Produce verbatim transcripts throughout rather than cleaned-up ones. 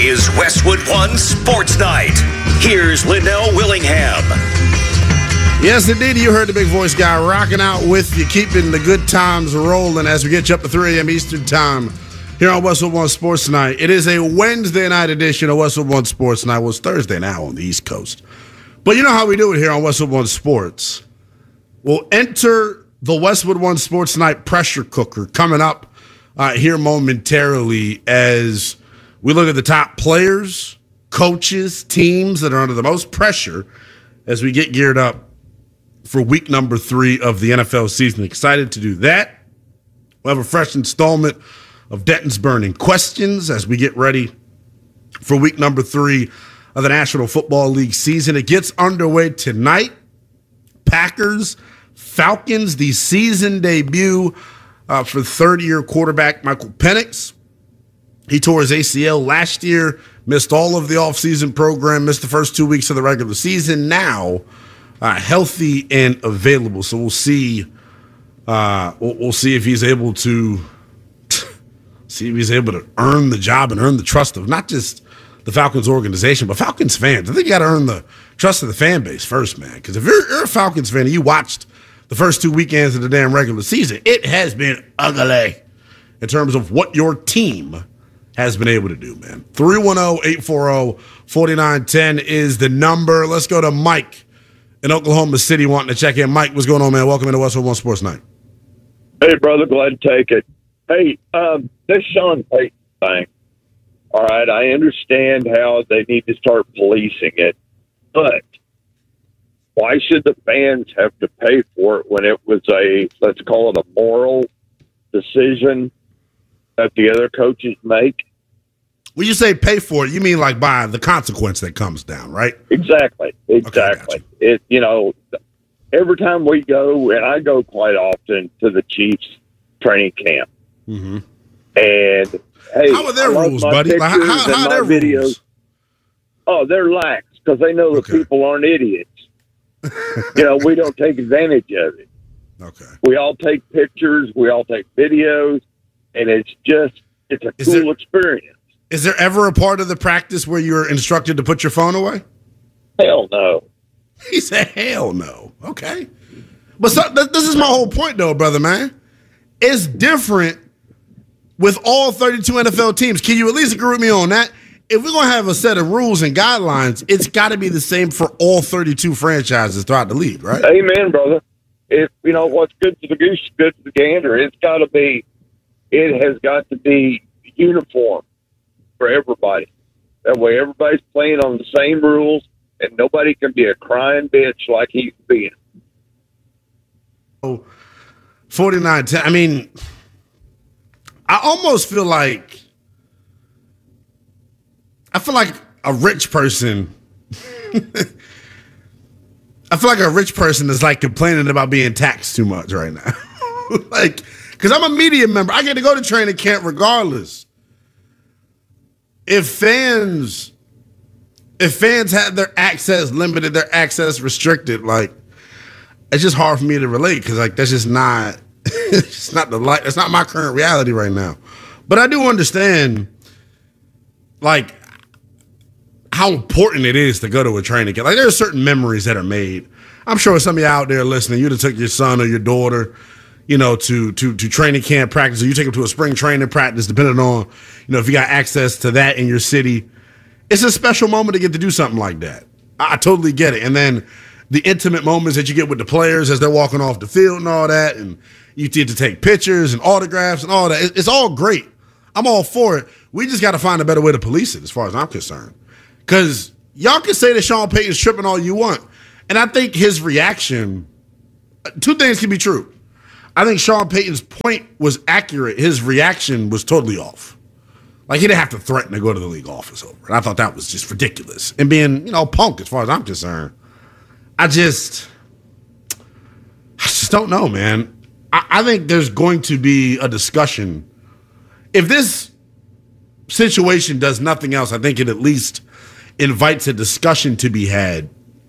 Is Westwood One Sports Night. Here's Linnell Willingham. Yes, indeed. You heard the big voice guy rocking out with you, keeping the good times rolling as we get you up to three a.m. Eastern Time here on Westwood One Sports Night. It is a Wednesday night edition of Westwood One Sports Night. Well, it's Thursday now on the East Coast. But you know how we do it here on Westwood One Sports. We'll enter the Westwood One Sports Night pressure cooker coming up uh, here momentarily as we look at the top players, coaches, teams that are under the most pressure as we get geared up for week number three of the N F L season. Excited to do that. We'll have a fresh installment of Denton's Burning Questions as we get ready for week number three of the National Football League season. It gets underway tonight. Packers, Falcons, the season debut uh, for third-year quarterback Michael Penix. He tore his A C L last year, missed all of the offseason program, missed the first two weeks of the regular season. Now, uh, healthy and available. So we'll see. Uh, we'll, we'll see if he's able to see if he's able to earn the job and earn the trust of not just the Falcons organization, but Falcons fans. I think you got to earn the trust of the fan base first, man. Because if you're, you're a Falcons fan and you watched the first two weekends of the damn regular season, it has been ugly in terms of what your team has been able to do, man. three one zero, eight four zero, four nine one zero is the number. Let's go to Mike in Oklahoma City wanting to check in. Mike, what's going on, man? Welcome into Westwood One Sports Night. Hey, brother, glad to take it. Hey, um, this Sean Payton thing, all right, I understand how they need to start policing it, but why should the fans have to pay for it when it was a, let's call it a moral decision that the other coaches make? When you say pay for it, you mean like by the consequence that comes down, right? Exactly. Exactly. Okay, it, you know, every time we go, and I go quite often to the Chiefs training camp. Mm-hmm. And hey, how are their rules, buddy? Like, how, how, how are their videos. Rules? Oh, they're lax because they know okay. the people aren't idiots. You know, we don't take advantage of it. Okay. We all take pictures. We all take videos. And it's just, it's a is cool there, experience. Is there ever a part of the practice where you're instructed to put your phone away? Hell no. He said, hell no. Okay. But so, th- this is my whole point, though, brother, man. It's different with all thirty-two N F L teams. Can you at least agree with me on that? If we're going to have a set of rules and guidelines, it's got to be the same for all thirty-two franchises throughout the league, right? Amen, brother. If, you know, what's good for the goose is good for the gander. It's got to be, it has got to be uniform for everybody. That way everybody's playing on the same rules and nobody can be a crying bitch like he's being. Oh, forty-nine ten. I mean, I almost feel like, I feel like a rich person, I feel like a rich person is like complaining about being taxed too much right now. Like, because I'm a media member. I get to go to training camp regardless. If fans, if fans have their access limited, their access restricted, like, it's just hard for me to relate because, like, that's just not, it's just not the light. It's not my current reality right now. But I do understand, like, how important it is to go to a training camp. Like, there are certain memories that are made. I'm sure some of you out there listening, you'd have took your son or your daughter, you know, to to to training camp practice, or you take them to a spring training practice, depending on, you know, if you got access to that in your city. It's a special moment to get to do something like that. I, I totally get it. And then the intimate moments that you get with the players as they're walking off the field and all that, and you get to take pictures and autographs and all that. It, it's all great. I'm all for it. We just got to find a better way to police it as far as I'm concerned. Because y'all can say that Sean Payton's tripping all you want. And I think his reaction, two things can be true. I think Sean Payton's point was accurate. His reaction was totally off. Like, he didn't have to threaten to go to the league office over it. I thought that was just ridiculous. And being, you know, punk as far as I'm concerned. I just, I just don't know, man. I, I think there's going to be a discussion. If this situation does nothing else, I think it at least invites a discussion to be had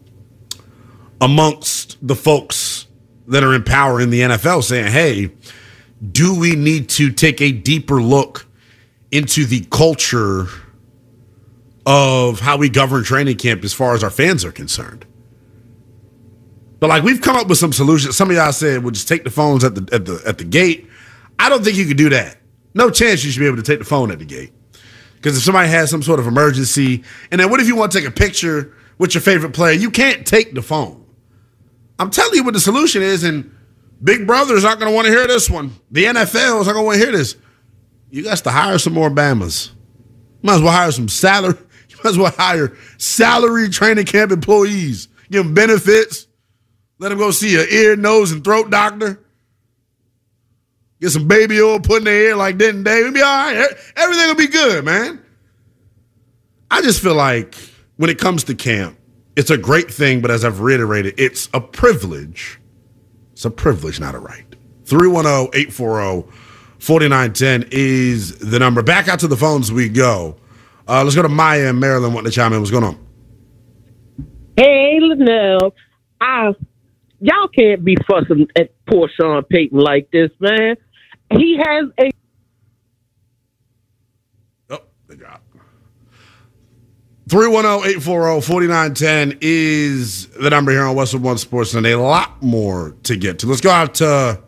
amongst the folks that are in power in the N F L saying, hey, do we need to take a deeper look into the culture of how we govern training camp as far as our fans are concerned. But like we've come up with some solutions. Some of y'all said we'll just take the phones at the at the at the gate. I don't think you could do that. No chance you should be able to take the phone at the gate. Because if somebody has some sort of emergency, and then what if you want to take a picture with your favorite player? You can't take the phone. I'm telling you what the solution is, and Big Brother's not going to want to hear this one. The N F L is not going to want to hear this. You got to hire some more Bamas. Might as well hire some salary. You might as well hire salary training camp employees. Give them benefits. Let them go see an ear, nose, and throat doctor. Get some baby oil put in their ear like Denton Day. It'll be all right. Everything will be good, man. I just feel like when it comes to camp, it's a great thing, but as I've reiterated, it's a privilege. It's a privilege, not a right. three one zero, eight four zero, four nine one zero is the number. Back out to the phones we go. Uh, let's go to Maya in Maryland wanting to chime in. What's going on? Hey, Linnell. I, y'all can't be fussing at poor Sean Payton like this, man. He has a... Oh, they dropped. three one zero, eight four zero, four nine one zero is the number here on Westwood One Sports, and a lot more to get to. Let's go out to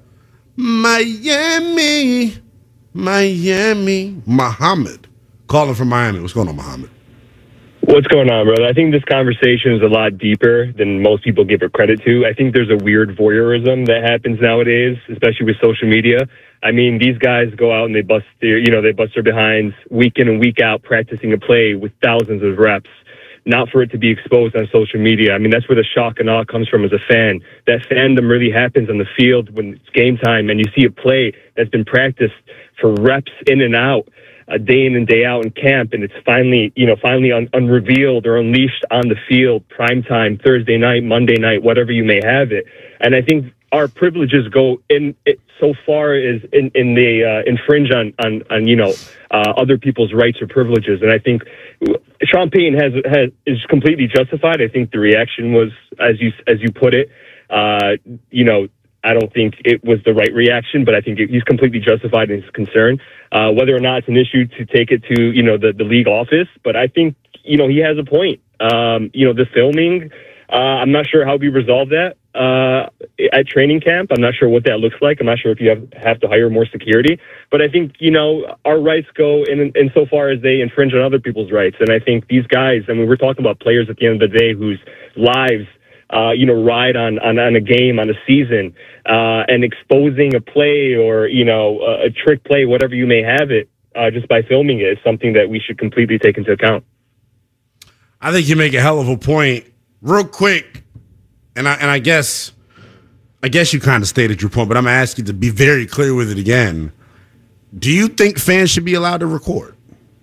Miami. Miami. Muhammad. Calling from Miami. What's going on, Muhammad? What's going on, brother? I think this conversation is a lot deeper than most people give it credit to. I think there's a weird voyeurism that happens nowadays, especially with social media. I mean, these guys go out and they bust their, you know, they bust their behinds week in and week out practicing a play with thousands of reps, not for it to be exposed on social media. I mean, that's where the shock and awe comes from as a fan. That fandom really happens on the field when it's game time and you see a play that's been practiced for reps in and out, a day in and day out in camp, and it's finally, you know, finally un- unrevealed or unleashed on the field, prime time, Thursday night, Monday night, whatever you may have it. And I think our privileges go in it so far as in, in the uh, infringe on, on, on, you know, uh, other people's rights or privileges. And I think Sean Payton has, has is completely justified. I think the reaction was, as you, as you put it, uh, you know, I don't think it was the right reaction, but I think it, he's completely justified in his concern. Uh, whether or not it's an issue to take it to, you know, the, the league office, but I think, you know, he has a point. Um, you know, the filming, uh, I'm not sure how we resolve that uh, at training camp. I'm not sure what that looks like. I'm not sure if you have, have to hire more security, but I think, you know, our rights go in, in so far as they infringe on other people's rights. And I think these guys, I mean, we're talking about players at the end of the day whose lives Uh, you know, ride on, on, on a game, on a season, uh, and exposing a play or, you know, a, a trick play, whatever you may have it, uh, just by filming it is something that we should completely take into account. I think you make a hell of a point. Real quick, and I and I guess I guess you kind of stated your point, but I'm going to ask you to be very clear with it again. Do you think fans should be allowed to record?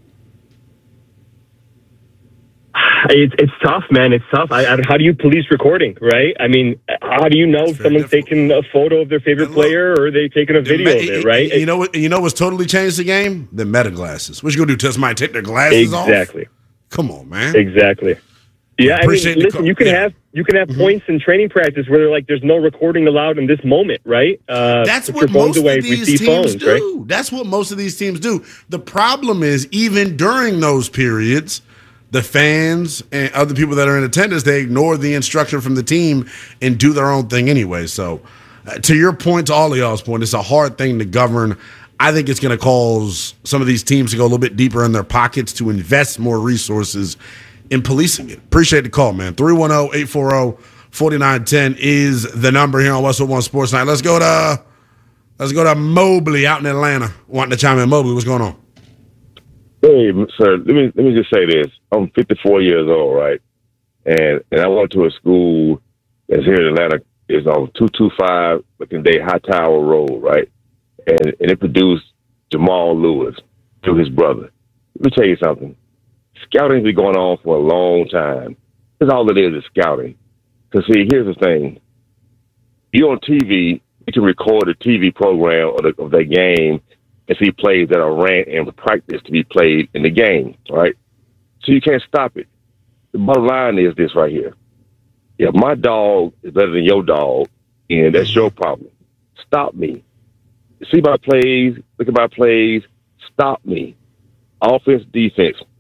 It's, it's tough, man. It's tough. I, I, how do you police recording, right? I mean, how do you know if someone's taking a photo of their favorite player or they taking a video of it, right? You know what? You know what's totally changed the game? The meta glasses. What you gonna do? Tell somebody to take their glasses off? Exactly. Come on, man. Exactly. Yeah, I mean, listen. Co- you can yeah. have you can have Mm-hmm. points in training practice where they're like, "There's no recording allowed in this moment," right? Uh, That's put what your phones most away of if we these see teams phones, do. right? That's what most of these teams do. The problem is, even during those periods, the fans and other people that are in attendance, they ignore the instruction from the team and do their own thing anyway. So uh, to your point, to all of y'all's point, it's a hard thing to govern. I think it's going to cause some of these teams to go a little bit deeper in their pockets to invest more resources in policing it. Appreciate the call, man. three one zero, eight four zero, four nine one zero is the number here on Westwood One Sports Night. Let's go to let's go to Mobley out in Atlanta. Wanting to chime in. Mobley, what's going on? Hey, sir, let me let me just say this. I'm fifty-four years old, right? And and I went to a school that's here in Atlanta. It's on two two five McInday High Tower Road, right? And and it produced Jamal Lewis through his brother. Let me tell you something. Scouting's been going on for a long time. That's all it is, is scouting. Because, see, here's the thing. You're on T V, you can record a T V program of, the, of that game and see plays that are ran and practiced to be played in the game, right? So you can't stop it. The bottom line is this right here. If my dog is better than your dog, and that's your problem, stop me. See my plays, look at my plays, stop me. Offense, defense,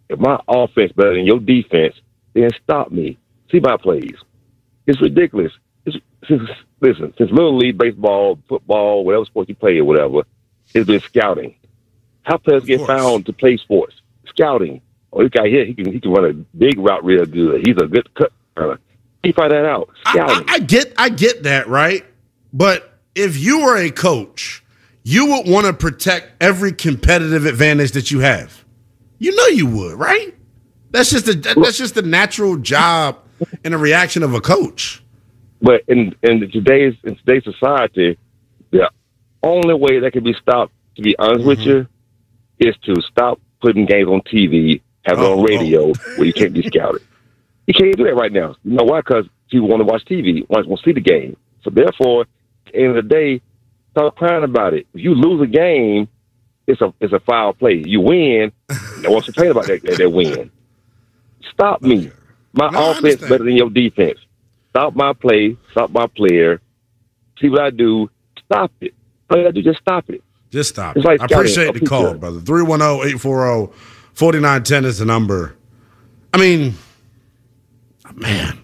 if my offense better than your defense, then stop me. See my plays. It's ridiculous. It's, since, listen, since Little League, baseball, football, whatever sport you play or whatever, it's been scouting. How players get found to play sports? Scouting. Oh, this guy here, he can he can run a big route real good. He's a good cut runner. He find that out. Scouting. I, I, I get I get that, right? But if you were a coach, you would want to protect every competitive advantage that you have. You know you would, right? That's just a that's just the natural job and a reaction of a coach. But in in today's in today's society, the only way that can be stopped, to be honest mm-hmm. with you, is to stop putting games on T V, have it oh, on radio, oh. where you can't be scouted. You can't do that right now. You know why? Because people want to watch T V, want to see the game. So therefore, at the end of the day, stop crying about it. If you lose a game, it's a it's a foul play. You win, no one's complaining about that, that, that win. Stop me. My no, offense better than your defense. Stop my play. Stop my player. See what I do. Stop it. All you got to do, just stop it. Just stop it. Like I appreciate the call, good. brother. three one zero, eight four zero, four nine one zero is the number. I mean, man,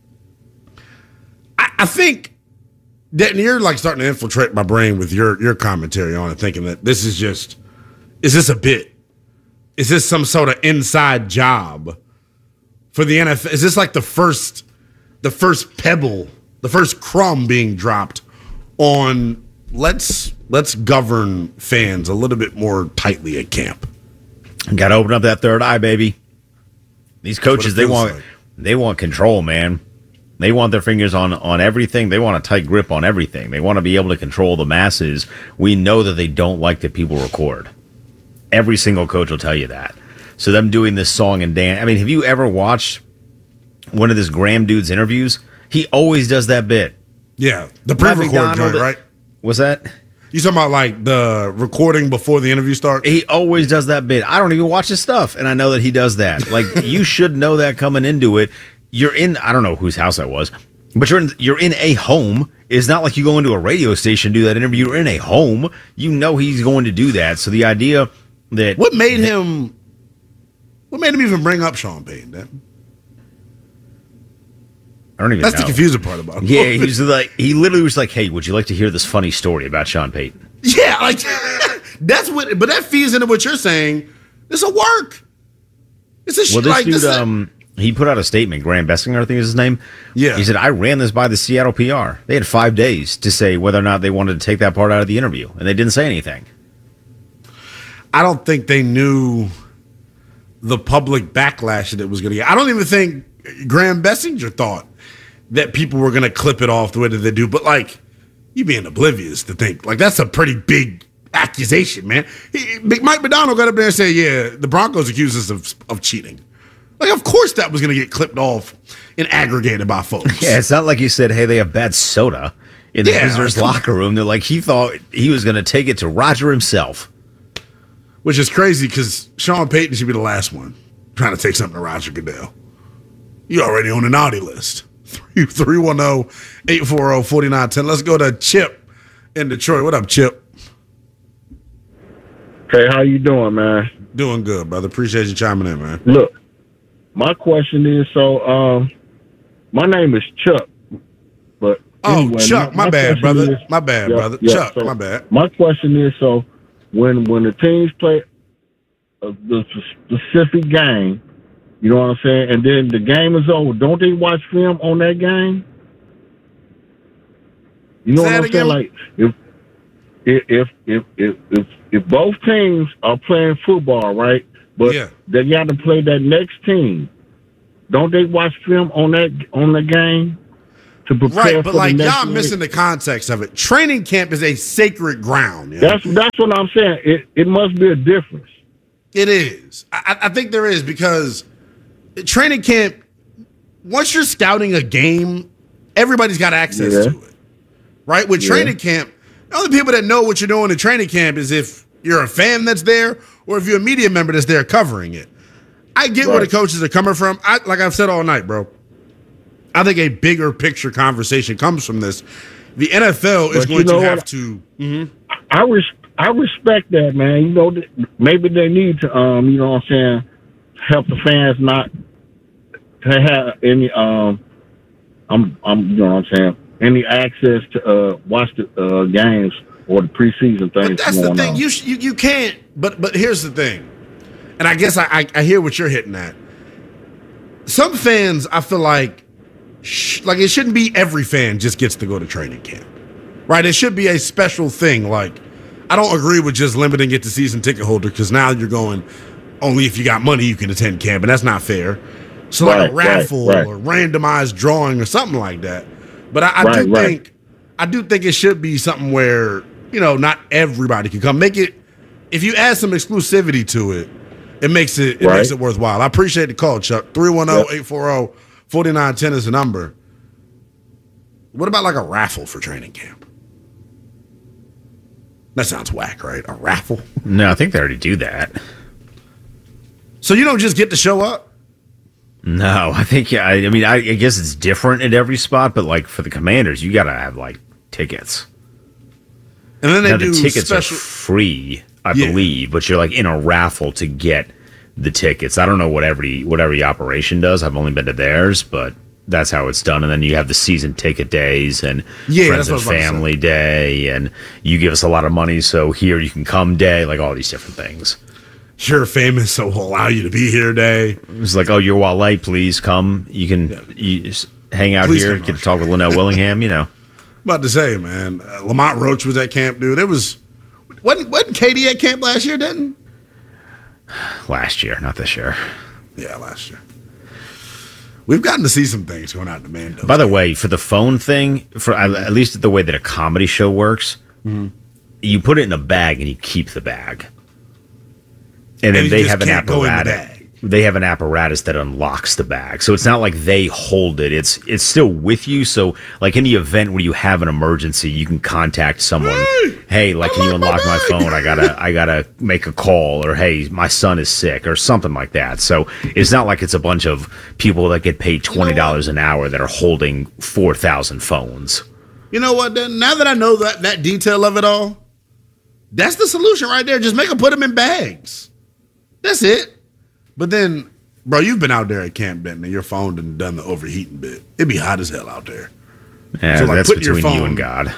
I, I think that you're like starting to infiltrate my brain with your, your commentary on it, thinking that this is just, is this a bit? Is this some sort of inside job for the N F L? Is this like the first, the first pebble, the first crumb being dropped on let's let's govern fans a little bit more tightly at camp? Got to open up that third eye, baby. These coaches, they want like. they want control, man. They want their fingers on, on everything. They want a tight grip on everything. They want to be able to control the masses. We know that they don't like that people record. Every single coach will tell you that. So them doing this song and dance. I mean, have you ever watched one of this Graham dude's interviews? He always does that bit. Yeah, the pre-record joint, right? What's that? You talking about like the recording before the interview starts? He always does that bit. I don't even watch his stuff, and I know that he does that. Like, you should know that coming into it. You're in, I don't know whose house that was, but you're in, you're in a home. It's not like you go into a radio station and do that interview. You're in a home. You know he's going to do that. So the idea that... What made that, him... What made him even bring up Sean Payton, then? I don't even That's know. the confusing part about it. Yeah, he's like, he literally was like, hey, would you like to hear this funny story about Sean Payton? Yeah, like, that's what, but that feeds into what you're saying. This will work. It's a Well, this like, dude, this um, he put out a statement, Graham Bessinger, I think is his name. Yeah. He said, I ran this by the Seattle P R. They had five days to say whether or not they wanted to take that part out of the interview, and they didn't say anything. I don't think they knew the public backlash that it was going to get. I don't even think Graham Bessinger thought that people were going to clip it off the way that they do. But, like, you being oblivious to think, like, that's a pretty big accusation, man. He, Mike McDonald got up there and said, yeah, the Broncos accused us of, of cheating. Like, of course that was going to get clipped off and aggregated by folks. Yeah, it's not like he said, hey, they have bad soda in the yeah, visitors' locker room. They're like, he thought he was going to take it to Roger himself. Which is crazy because Sean Payton should be the last one trying to take something to Roger Goodell. You already on the naughty list. three one zero, eight four zero, four nine one zero. Let's go to Chip in Detroit. What up, Chip? Hey, how you doing, man? Doing good, brother. Appreciate you chiming in, man. Look, my question is, so um, my name is Chuck. But oh, anyway, Chuck, my, my, my bad, brother. Is, my bad, yeah, brother. Yeah, Chuck, so my bad. My question is, so when when the teams play a, the specific game, you know what I'm saying, and then the game is over, don't they watch film on that game? You know Say what I'm again? saying? Like if if if if if if both teams are playing football, right? But yeah. they got to play that next team. Don't they watch film on that on the game to prepare right, but for like the next y'all missing the context of it. Training camp is a sacred ground. You know? That's that's what I'm saying. It it must be a difference. It is. I, I think there is because training camp. Once you're scouting a game, everybody's got access yeah. to it, right? With yeah. training camp, the only people that know what you're doing in training camp is if you're a fan that's there or if you're a media member that's there covering it. I get right. where the coaches are coming from. I, like I've said all night, bro. I think a bigger picture conversation comes from this. The N F L is but going you know to have what? to. Mm-hmm. I res- I respect that, man. You know, maybe they need to, um, you know what I'm saying, help the fans not to have any um I'm I'm you know what I'm saying any access to uh watch the uh, games or the preseason things. But that's going the thing. on. You, you you can't. But but here's the thing, and I guess I, I I hear what you're hitting at. Some fans, I feel like, sh- like it shouldn't be every fan just gets to go to training camp, right? It should be a special thing. Like, I don't agree with just limiting it to season ticket holder because now you're going only if you got money you can attend camp, and that's not fair. So like Right, a raffle right, right. or randomized drawing or something like that. But I, I Right, do right. think I do think it should be something where, you know, not everybody can come. Make it, if you add some exclusivity to it, it makes it it Right. makes it worthwhile. I appreciate the call, Chuck. three one zero, eight four zero, four nine one zero is the number. What about like a raffle for training camp? That sounds whack, right? A raffle? No, I think they already do that. So you don't just get to show up? No, I think, yeah, I, I mean, I, I guess it's different at every spot, but like for the Commanders, you got to have like tickets. And then they Now, do the tickets special. are free, I Yeah. believe, but you're like in a raffle to get the tickets. I don't know what every what every operation does. I've only been to theirs, but that's how it's done. And then you have the season ticket days and Yeah, friends that's what I and was about to say. family day, and you give us a lot of money, so here you can come day, like all these different things. You're famous, so we'll allow you to be here today. It's like, oh, you're Wale, please come. You can you just hang out Please here, come get on. to talk with Linnell Willingham. You know, About to say, man, uh, Lamont Roach was at camp, dude. It was wasn't wasn't Katie at camp last year? Didn't? last year, not this year. Yeah, last year. We've gotten to see some things going out to Mando. By the way, for the phone thing, for at at least the way that a comedy show works, Mm-hmm. you put it in a bag and you keep the bag, and then you they just have an can't go in the apparatus. bag. They have an apparatus that unlocks the bag, so it's not like they hold it. It's it's still with you. So, like in the event where you have an emergency, you can contact someone. Hey, Hey, like, can you unlock unlock my my bag." phone? I gotta I gotta make a call, or hey, my son is sick, or something like that. So it's not like it's a bunch of people that get paid twenty dollars an hour that are holding four thousand phones. You know what? Then now that I know that that detail of it all, that's the solution right there. Just make them put them in bags. That's it. But then, bro, you've been out there at Camp Benton and your phone done done the overheating bit. It'd be hot as hell out there. Yeah, So, like, that's put your between you phone- and God.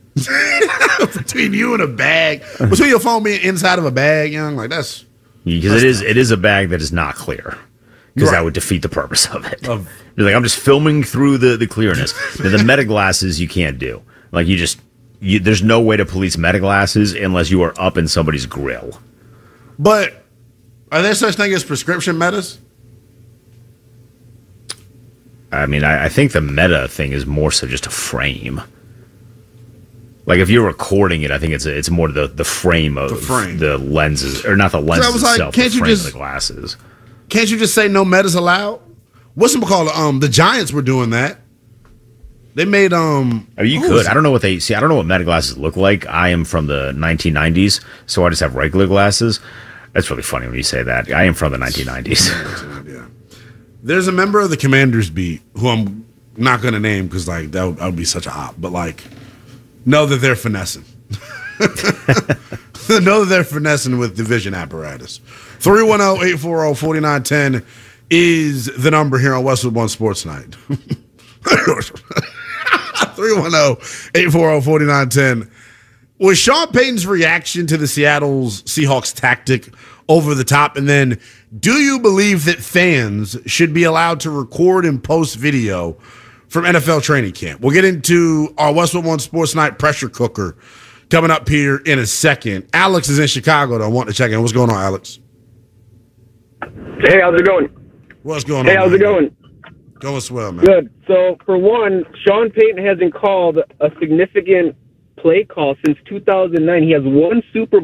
Between you and a bag, between your phone being inside of a bag, young, like that's Because it is it is a bag that is not clear. Because Right. that would defeat the purpose of it. Of- You're like, I'm just filming through the, the clearness. Now, the meta glasses you can't do. Like you just you, there's no way to police meta glasses unless you are up in somebody's grill. But are there such thing as prescription metas? I mean, I, I think the meta thing is more so just a frame. Like if you're recording it, I think it's a, it's more the the frame of The frame. the lenses, or not the lenses was like, itself, can't the you frame just- of the glasses. Can't you just say no metas allowed? What's it called? Um, the Giants were doing that. They made um. I mean, you what could. was I don't know what they see. I don't know what meta glasses look like. I am from the nineteen nineties, so I just have regular glasses. That's really funny when you say that. I am from the nineteen nineties. Yeah. There's a member of the Commanders beat who I'm not going to name because like that would, that would be such a hop, but like know that they're finessing. Know that they're finessing with division apparatus. three one zero, eight four zero, four nine one zero is the number here on Westwood One Sports Night. three one zero, eight four zero, four nine one zero. Was Sean Payton's reaction to the Seattle's Seahawks tactic over the top? And then, do you believe that fans should be allowed to record and post video from N F L training camp? We'll get into our Westwood One Sports Night pressure cooker coming up here in a second. Alex is in Chicago, though. I want to check in. What's going on, Alex? Hey, how's it going? What's going Hey, on? how's it man? going? Going swell, man. Good. So, for one, Sean Payton hasn't called a significant play call since two thousand nine. He has one Super